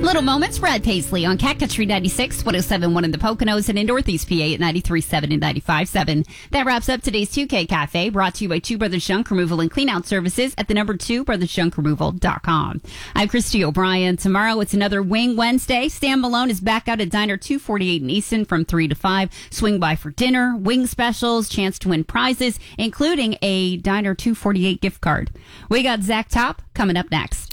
Little Moments, Brad Paisley on Cat Country 96, 107.1 in the Poconos and in Northeast PA at 93.7 and 95.7. That wraps up today's 2K Cafe, brought to you by Two Brothers Junk Removal and Cleanout Services at the number 2brothersjunkremoval.com. I'm Christy O'Brien. Tomorrow it's another Wing Wednesday. Stan Malone is back out at Diner 248 in Easton from 3 to 5. Swing by for dinner, wing specials, chance to win prizes, including a Diner 248 gift card. We got Zach Top coming up next.